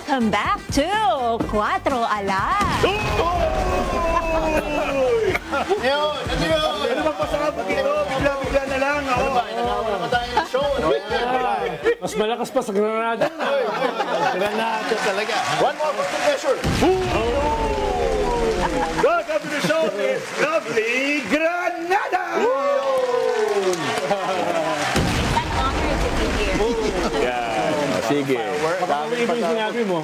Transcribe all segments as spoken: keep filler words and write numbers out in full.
Welcome back to Cuatro Alas. Ayun, ano yun? Ano bang pasarap ito? Bigla-bigla na lang. Ano ba? Inagawa na tayo ng show. Ano yan? Mas malakas pa sa Granada. Granada talaga. One more for the measure. Welcome to the show, Miss Lovely Granada! An honor to be here. Sige. Ano yung sinabi mo?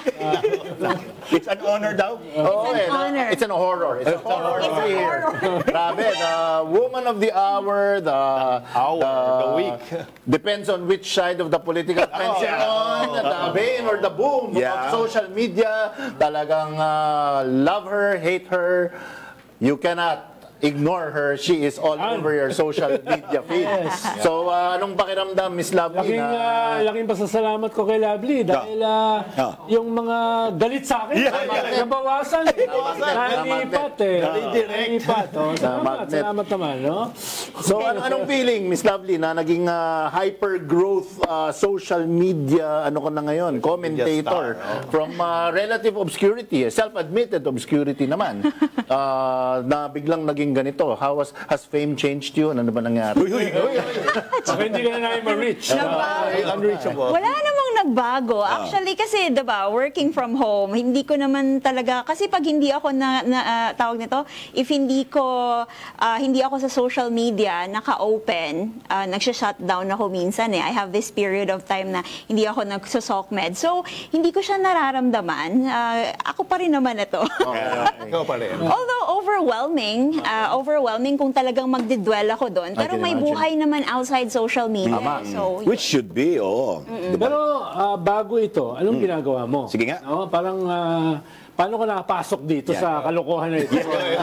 It's an honor daw. Oh, an eh, honor. It's an horror. It's a horror. It's a here. Grabe, the woman of the hour, the Hour, the week. Depends on which side of the political fence you're on, the bane or the boom Yeah. of social media. Talagang uh, love her, hate her. You cannot ignore her. She is all Ah. over your social media feed. So, uh, anong pakiramdam, Miss Lovely? Laking, na, ah, laking pasasalamat ko kay Lovely dahil ah, Ah. yung mga galit sa akin, Yeah, yeah. nabawasan. eh. Nabawasan. Nalipat eh. Nalipat. Oh. Salamat, magnet. salamat naman. No? So, ano, anong feeling, Miss Lovely, na naging uh, hyper-growth uh, social media, ano ko na ngayon, commentator, from uh, relative obscurity, self-admitted obscurity naman, uh, na biglang naging ganito. How has, has fame changed you? Ano ba nangyari? Baka hindi ka na namin ma-reach. Ay, unreachable. Wala namang nagbago. Actually, kasi, diba, working from home, hindi ko naman talaga, kasi pag hindi ako na, na ah, tawag nito, if hindi ko, ah, hindi ako sa social media, naka-open, uh, nagsha-shutdown ako minsan eh. I have this period of time na hindi ako nagsusokmed. So, hindi ko siya nararamdaman. Ah, ako pa rin naman ito. Ikaw pa rin. Although overwhelming, uh, overwhelming kung talagang magdidwell ako doon. Pero can may imagine. buhay naman outside social media. Tama. So, Which should be, oo. Diba? Pero ah, bago ito, anong ginagawa mo? Sige nga. No? Parang, ah, paano ka nakapasok dito sa kalokohan na ito?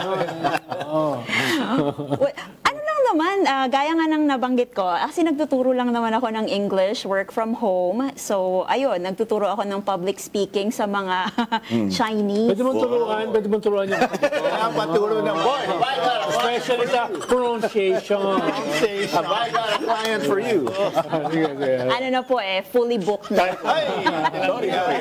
Oo. Well, ano lang naman, ah, gaya nga ng nabanggit ko, kasi nagtuturo lang naman ako ng English, work from home. So, ayun, nagtuturo ako ng public speaking sa mga Chinese. Pwede mong turuan, pwede mong turuan yung Kaya paturo ng boy. especially sa pronunciation. Have I got a client for you? Sige, sige. Ano na po eh, fully booked na. Ay, sorry, sorry.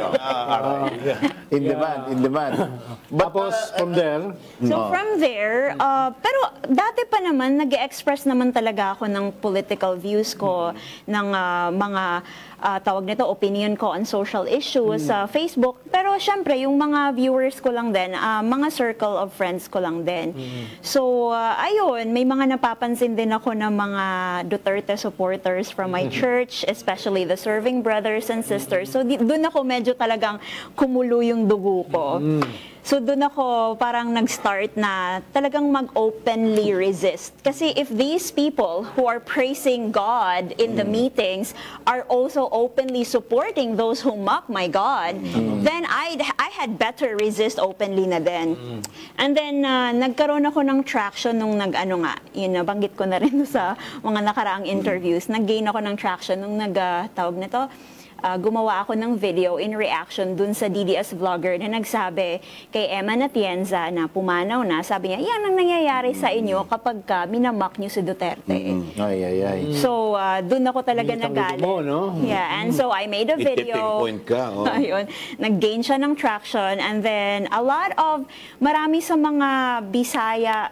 In demand, in demand. But, Tapos, uh, from there, So from there, uh, pero dati pa naman, nag-express naman talaga ako ng political views ko, ng uh, mga uh, tawag nito, opinion ko on social issues sa Facebook. Pero syempre, yung mga viewers ko lang din, uh, mga circle of friends ko lang din. So, uh, ayun, may mga napapansin din ako ng mga Duterte supporters from my church, especially the serving brothers and sisters. So, di, doon ako medyo talagang kumulo yung dugo ko. So doon ako parang nag-start na talagang mag-openly resist. Kasi if these people who are praising God in the meetings are also openly supporting those who mock my God, then I I had better resist openly na din. And then uh, nagkaroon ako ng traction nung nag-ano nga, yun nabanggit ko na rin sa mga nakaraang interviews, nag-gain ako ng traction nung nag-tawag nito, Uh, gumawa ako ng video in reaction dun sa D D S vlogger na nagsabi kay Emma Natienza na pumanaw na. Sabi niya, yan ang nangyayari sa inyo kapag ka minamak niyo si Duterte. ay, ay, ay. So, uh, dun ako talaga Itang nagalit. mo, no? Yeah, and so I made a May video. tipping point ka, oh. Ayun, nag-gain siya ng traction and then a lot of, marami sa mga Bisaya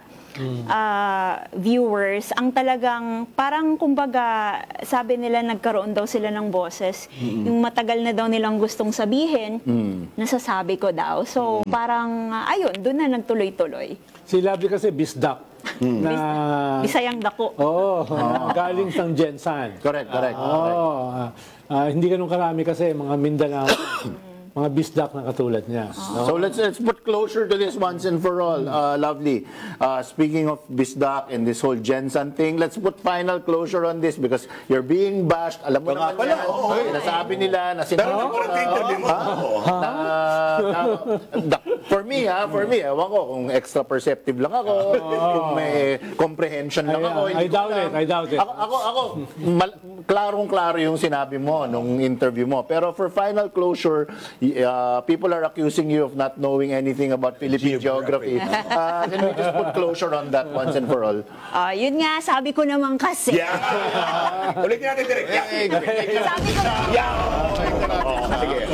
uh, viewers ang talagang parang kumbaga sabi nila nagkaroon daw sila ng boses yung matagal na daw nilang gustong sabihin nasasabi ko daw so parang uh, ayun doon na nagtuloy-tuloy si Lovely kasi bisdak. Na, Bisayang dako Oo, galing sa Jensan. Correct, correct. Oo. ah, ah, hindi ganun karami kasi mga Mindanao. Mga bisdak na katulad niya. No? So let's let's put closure to this once and for all. Uh, lovely. Uh, speaking of Bisdak and this whole Jensen thing, let's put final closure on this because you're being bashed. Alam mo Nga naman pala, yan. oo. Nasabi nila na Pero sinabi. siguro dito din mo. na, na, na, for me ha, for me, ewan ko kung extra perceptive lang ako, kung may comprehension lang I, ako. I hindi ko doubt alam. it, I doubt it. Ako, ako, ako mal- klarong-klaro yung sinabi mo nung interview mo. Pero for final closure, uh, people are accusing you of not knowing anything about Philippine geography. Uh, can we just put closure on that once and for all? Ah, yun nga sabi ko naman kasi Yeah. Ulitin natin direct. Yeah. sabi ko Yeah. Sige. sabi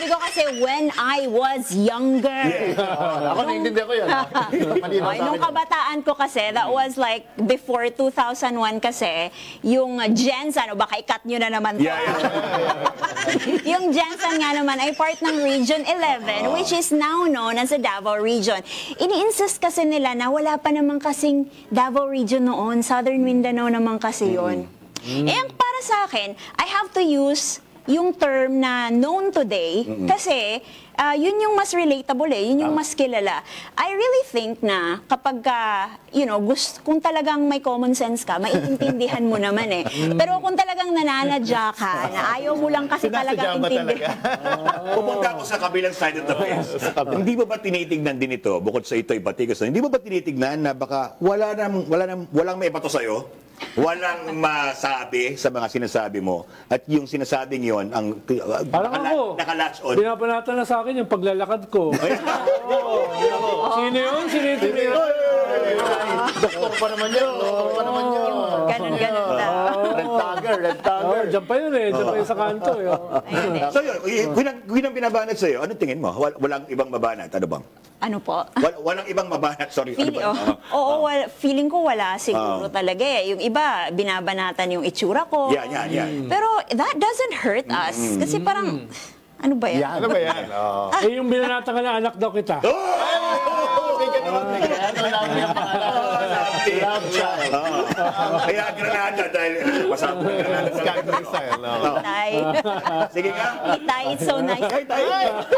Sabi ko kasi, when I was younger. Ako naiintindihan ko yan. Malinaw Ay, sa nung akin. kabataan ko kasi, that was like before two thousand one kasi, yung Jensen, o baka i-cut nyo na naman to. Yeah, yeah. Yung Jensen nga naman ay part ng Region eleven, which is now known as the Davao Region. Ini-insist kasi nila na wala pa naman kasing Davao Region noon, Southern Mindanao naman kasi yun. Eh, ang para sa akin, I have to use yung term na known today kasi ah, yun yung mas relatable eh, yun yung mas kilala. I really think na kapag ka, you know, gusto, kung talagang may common sense ka, maiintindihan mo naman eh. Pero kung talagang nananadya ka, na ayaw mo lang kasi talagang Sinasadya ba intindihan. Pupunta ako sa kabilang side of the fence. Hindi mo ba tinitignan din ito, bukod sa ito'y batikos, hindi mo ba tinitignan na baka wala nang, wala nang, walang may bato sa'yo? Walang masabi sa mga sinasabi mo at yung sinasabing yon ang uh, Parang nakala- ako. nakalatch on. Pinapanatan na sa akin yung paglalakad ko. Sino yun? Sino yung tinira? Doktor pa naman yun. Doktor pa naman yun. Ganon, ganon daw. Red tagger, red Oh, tagger. dyan pa yun eh. Dyan pa yun sa kanto eh. Oh. Ayun eh. So yun, y- kung ang, kung ang binabanat sa'yo, anong tingin mo? Wal- Walang ibang mabanat, ano bang? Ano po? Wal- walang ibang mabanat, sorry. Feeling, ano ba? oh, oo, wala- feeling ko wala siguro talaga eh. Yung iba, binabanatan yung itsura ko. Yan, yan, yan. Pero that doesn't hurt us. Kasi parang, ano ba yan? Ano ba yan? Oh. Eh, yung binanata ka na anak daw kita. Love child. Kaya granada dahil pasabog ng granada sa Scandal style. Oh. Tay. Sige nga. Tay, it's so nice. Ay, tayo.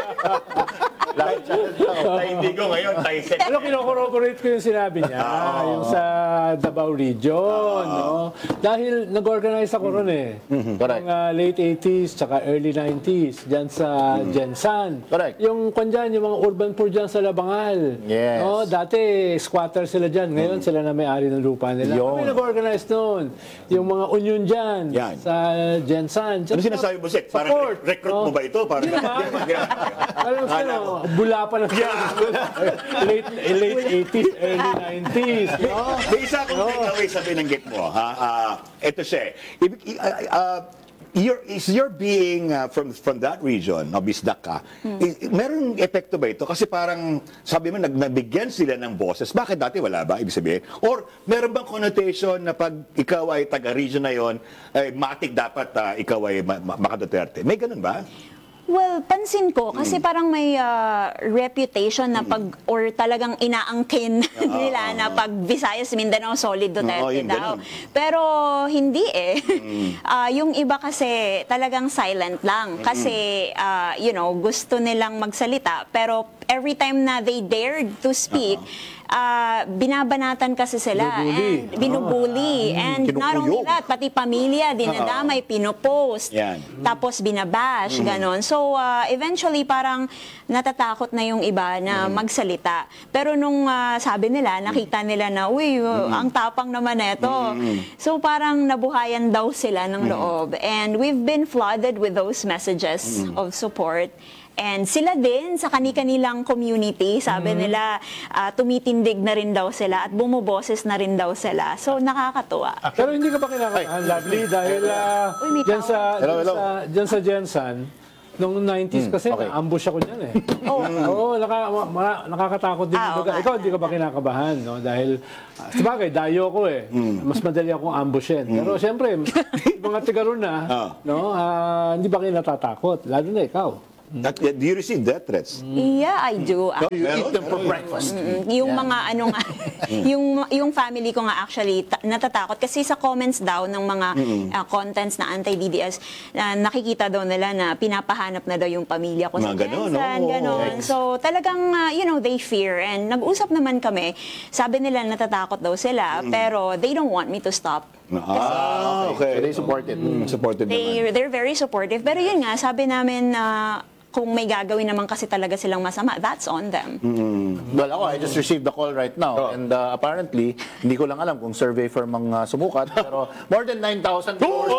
Love child. Tayo indigo ngayon, tayo set. Ano, kinokorroborate ko yung sinabi niya, yung sa Davao Region, no? Dahil nag-organize ako ron eh. Correct. Mga late eighties, tsaka early nineties, dyan sa Jensan. Correct. Yung kwan dyan, yung mga urban poor dyan sa Labangal. Yes. No? Dati, squatter sila dyan. Ngayon, sila na may-ari ng lupa nila. Yun. Kami nag-organize noon. Yung mga union dyan, Yan. sa Jensan. Ano sinasabi mo, Sek? Parang Support. re- recruit mo Oh. ba ito? Parang Alam mo sino, bula pa lang late, late eighties, early nineties. No? May isa akong takeaway sa binanggit mo. Ha? Ah, ito siya. eh. Ibig- i- ah, ah, your, is your being ah, from from that region, no, Bisdak ka, i- i- merong epekto ba ito? Kasi parang, sabi mo, nag, nabigyan sila ng boses. Bakit dati wala ba? Ibig sabihin? Or meron bang connotation na pag ikaw ay taga-region na yon, ay matik dapat ah, ikaw ay ma- ma- Maka Duterte? May ganun ba? Well, pansin ko, kasi parang may ah, reputation na pag, or talagang inaangkin nila na pag Visayas, Mindanao, solid Duterte Oo, yung daw. ganun. Pero hindi eh. Ah, yung iba kasi talagang silent lang. Kasi, ah, you know, gusto nilang magsalita. Pero every time na they dared to speak, ah, binabanatan kasi sila. Binubuli. And binubuli. And not only kinukuyog. that, pati pamilya, dinadamay, pinopost. Yan. Tapos binabash, ganon. So, uh, eventually, parang natatakot na yung iba na magsalita. Pero nung uh, sabi nila, nakita nila na, uy, uh, ang tapang naman neto. So, parang nabuhayan daw sila ng loob. And we've been flooded with those messages of support. And sila din, sa kani-kanilang community, sabi nila, uh, tumitindig na rin daw sila at bumuboses na rin daw sila. So, nakakatuwa. Pero hindi ka ba kinakabahan, Lovely, dahil ah, Uy, may dyan, tao. sa, Hello, dyan, hello. sa, dyan sa Jensan, noong nineties kasi, okay. na-ambush ako dyan eh. Oo, oh. naka, ma- ma- nakakatakot din. Ah, yung oo lugar. nga. Ikaw, hindi ka ba kinakabahan, no? Dahil, uh, sabagay, dayo ko eh. Mas madali akong ambushin. Pero siyempre, mga tiga ron na, Ah. no? ah, hindi ba kayo natatakot? Lalo na ikaw. That- do you receive death threats? Yeah, I do. You eat them for breakfast. Mm, yung mga ano nga, yung yung family ko nga actually ta- natatakot kasi sa comments daw ng mga uh, contents na anti-D D S, uh, nakikita daw nila na pinapahanap na daw yung pamilya ko sa Mga ganon, Jensen, oo. ganon. So talagang, uh, you know, they fear. And nag-usap naman kami, sabi nila natatakot daw sila, pero they don't want me to stop. Ah, okay. So they support it. Mm, supported naman. They, they're very supportive. Pero yun nga, sabi namin na kung may gagawin naman kasi talaga silang masama, that's on them. Well, ako, I just received the call right now. And uh, apparently, hindi ko lang alam kung survey firm ang uh, sumukat. Pero more than nine thousand followers.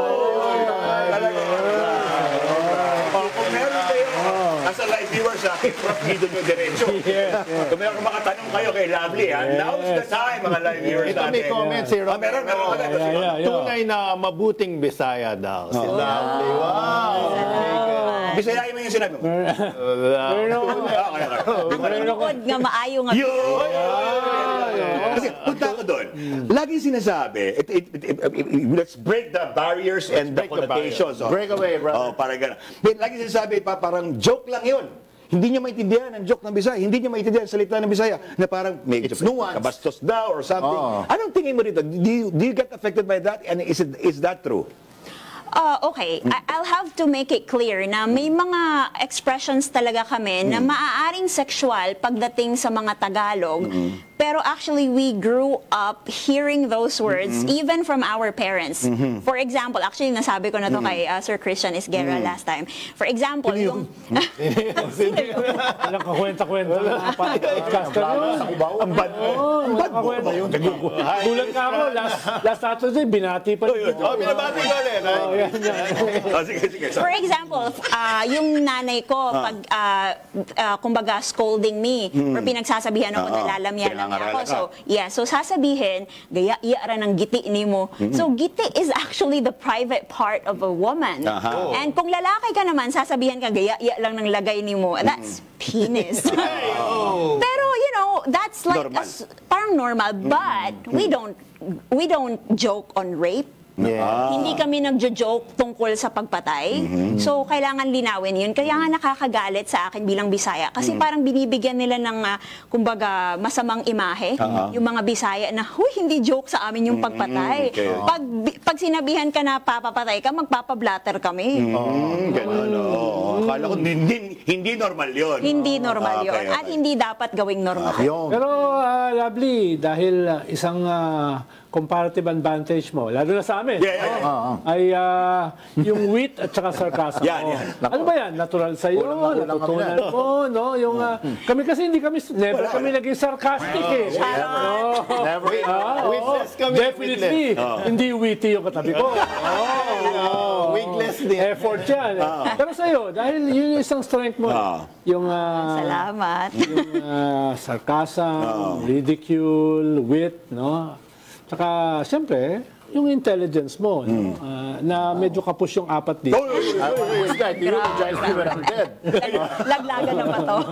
Kung meron kayo, as a live viewer sa akin, Prof Guido nyo diretso. Kung meron makatanong kayo kay Lovely, ha? Now's the time, mga live viewers Ito natin. may comment si Ah, meron, meron. Romero. Meron, Yeah, yeah, yeah. Tunay na mabuting Bisaya daw. Si Lovely. Wow. Bisayahin mo yung sinabi mo. Pero, Ah, okay, okay. Bukod nga maayo nga. Yun! Kasi punta ko doon. Laging sinasabi, it, it, it, it, it- let's break the barriers and the break the connotations. oh. Break away, brother. Oh, parang gano'n. Then, laging sinasabi, pa, parang joke lang yun. Hindi niya maintindihan ang joke ng Bisaya. Hindi niya maintindihan ang salita ng Bisaya. Na parang, medyo It's nuanced. kabastos daw or something. Oo. Anong tingin mo rito? Do you, do you get affected by that? And is, it, is that true? Uh, okay, I- I'll have to make it clear na may mga expressions talaga kami na maaaring sexual pagdating sa mga Tagalog. Pero actually, we grew up hearing those words even from our parents. For example, actually, nasabi ko na to kay uh, Sir Christian Isguera last time. For example, yung... walang kakwenta-kwenta ng mga podcaster yun. Ang bad mo. Oo, kakwenta. Gulat ka ako, last, last Saturday, binati pa rin. Oh, binabati ko ulit. Oh, yan, yan. Oh, sige, sige. For example, ah, yung nanay ko, pag, ah, ah, kumbaga, scolding me, or pinagsasabihan ako, Oo. nalalamyan lang niya ako. Pinangarala ka. So, yeah, so sasabihin, gaya iya ra ng giti ni mo. So, giti is actually the private part of a woman. Aha. And kung lalaki ka naman, sasabihan ka, gaya iya lang ng lagay ni mo. That's penis. Pero, you know, that's like, Normal. a s- parang normal, but we don't, we don't joke on rape. Yeah. Hindi kami nagjo-joke tungkol sa pagpatay. So, kailangan linawin yun. Kaya nga nakakagalit sa akin bilang Bisaya. Kasi parang binibigyan nila ng, ah, kumbaga, masamang imahe. Yung mga Bisaya na, huy, hindi joke sa amin yung pagpatay. okay. Pag, bi- pag sinabihan ka na papapatay ka, magpapablatter kami. Hmm, ganun, oo. Akala ko, hindi, hindi normal yun. Hindi normal Okay, yun. At okay. hindi dapat gawing normal. Yung, Pero, ah, lovely, dahil ah, isang ah, comparative advantage mo, lalo na sa amin, Yeah, yeah, yeah. ay ah, yung wit at saka sarcasm. Yan, mo. yan. Ano ba yan? Natural sa iyo, Kulang na kulang natutunan kami mo, no? Yung, ah, kami kasi hindi kami, never kami naging sarcastic eh. Charot. never, Ah, oo. Witless kami, Definitely, hindi witty yung katabi ko. Oh, wigless din. Effort yan. eh. Pero sa iyo, dahil yun yung isang strength mo, Ah. yung ah, Salamat. yung ah, sarcasm, ridicule, wit, no? Tsaka, siyempre, yung intelligence mo, no? Ah, na medyo kapos yung apat dito. I was that, you energized me when I'm dead. Laglagan na ba to?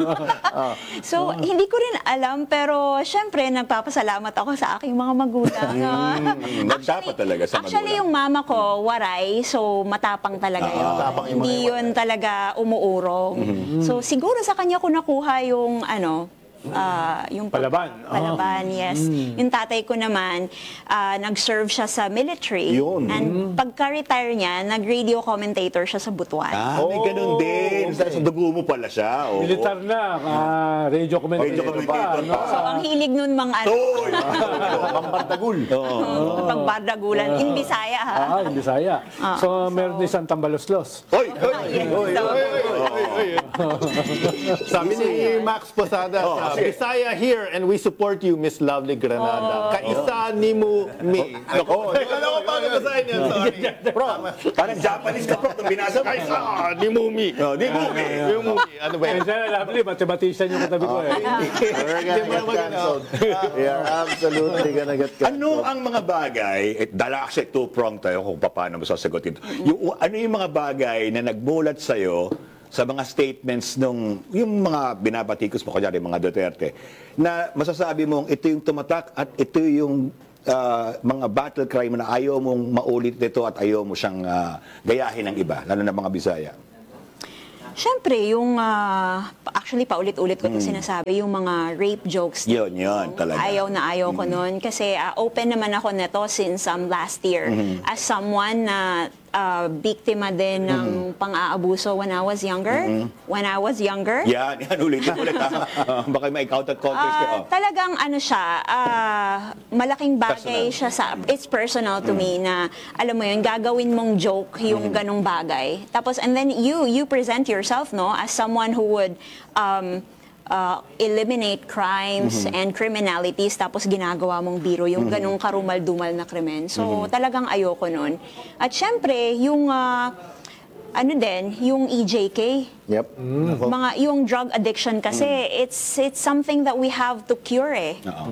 So, hindi ko rin alam, pero syempre, nagpapasalamat ako sa aking mga magulang. Mm, dapat talaga sa Actually, magulang. yung mama ko, waray, so matapang talaga yun. matapang yung mga Hindi yun talaga umuurong. So, siguro sa kanya ko nakuha yung, ano, ah, yung pag- Palaban. Ah. Palaban, yes. Yung tatay ko naman, ah, nag-serve siya sa military. Yun. And pagka-retire niya, nag-radio commentator siya sa Butuan. Ah, may ganun din. Sa, sa dugo mo pala siya. Oo. Militar na, ah, radio commentator Radio commentator pa. No? pa. So, ang hilig nun mga ano, Oy! Pampardagul. pagbardagulan. In Bisaya, ha? Ah, hindi Bisaya. So, meron din isang tambaloslos. Oy! Yes, so- Sabi ni Max Posada sa Bisaya here and we support you, Miss Lovely Granada. Kaisa ni mo mi. Nako, alam ko paano basahin yan, sorry. Bro, parang Japanese ka, bro. Nung binasa mo. Kaisa ni mo mi. Oh, di mo, eh. Yung movie, ano ba yan? Kaya siya, lovely, mathematician yung katabi ko eh. We're gonna get canceled. We are absolutely gonna get canceled. Ano ang mga bagay, eh, dala actually two-pronged tayo kung paano mo sasagutin. Yung, ano yung mga bagay na nagmulat sa'yo sa mga statements nung, yung mga binabatikos mo, kunyari mga Duterte, na masasabi mong ito yung tumatak at ito yung ah, mga battle cry mo na ayaw mong maulit ito at ayaw mo siyang ah, gayahin ng iba, lalo na mga Bisaya. Siyempre, yung, ah, actually, paulit-ulit ko ito sinasabi, yung mga rape jokes. Yun, yun, talaga. Ayaw na ayaw ko nun. Kasi ah, open naman ako neto since um, last year. As someone na ah, biktima din ng pang-aabuso when I was younger. When I was younger. Yan, yan, ulit, ulit. ha? Ah, baka may count at context ka. Ah, Oh. talagang ano siya, ah, malaking bagay Personal. siya sa, it's personal to me na, alam mo yun, gagawin mong joke yung ganong bagay. Tapos, and then you, you present yourself, no, as someone who would, um, uh, eliminate crimes and criminalities, tapos ginagawa mong biro, yung ganong karumal-dumal na krimen. So, talagang ayoko nun. At syempre, yung, ah, ano din, yung E J K, Yep. mga yung drug addiction kasi it's it's something that we have to cure eh. Oo.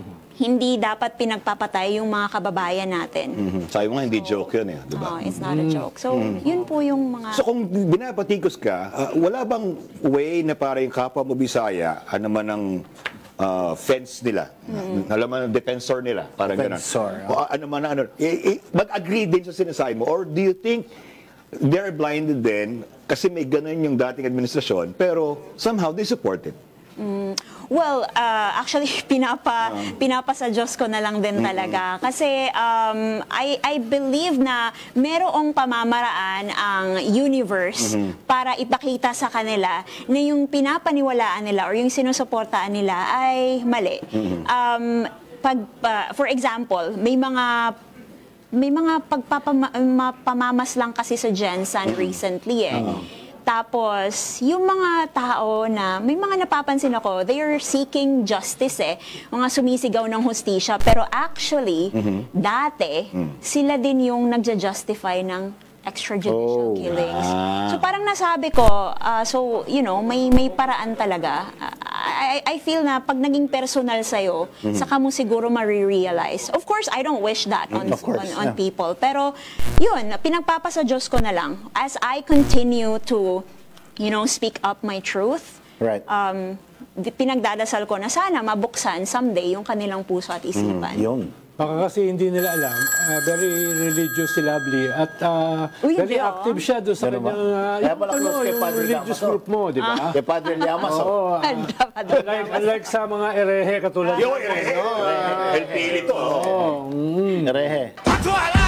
hindi dapat pinagpapatay yung mga kababayan natin. Mhm. Sabi mo nga, hindi joke yun eh, di ba? Oh, it's not a joke. So, yun po yung mga... So kung binapatikos ka, ah, wala bang way na para yung kapwa mo Bisaya, ano man ang ah, fence nila, alam mo ang defensor nila, parang gano'n. Defensor, O ano man ang ano, eh, eh, mag-agree din sa sinasabi mo, or do you think they're blinded din kasi may ganun yung dating administrasyon, pero somehow they support it? Well, uh, actually, pinapa, pinapa sa Diyos ko na lang din talaga. Kasi um, I, I believe na merong pamamaraan ang universe para ipakita sa kanila na yung pinapaniwalaan nila or yung sinusuportaan nila ay mali. Um, pag, uh, for example, may mga may mga pagpapamamas lang kasi sa Jensen recently eh. Tapos, yung mga tao na, may mga napapansin ako, they are seeking justice eh. Mga sumisigaw ng hustisya. Pero actually, dati, sila din yung nagja-justify ng extrajudicial Oh. killings. Ah. So parang nasabi ko, ah, so, you know, may may paraan talaga. I, I feel na pag naging personal sa'yo, saka mo siguro ma-realize. Of course, I don't wish that on, Of course, on, on yeah. people. Pero, yun, pinagpapasa Diyos ko na lang. As I continue to, you know, speak up my truth, Right. um, di- pinagdadasal ko na sana mabuksan someday yung kanilang puso at isipan. Yun. Baka kasi hindi nila alam, ah, very religious si Lovely at ah, Uy, very hindi, oh. active siya doon sa Ganun ba? kanyang ah, Kaya yung, pala ano, close kay yung Padre religious Damaso. group mo, di ba? Kay Padre Llamas, oh. Oo. ah, unlike, unlike sa mga erehe katulad Yo, eh, eh, eh, El Pili to. oh. Herehe. Pato ala!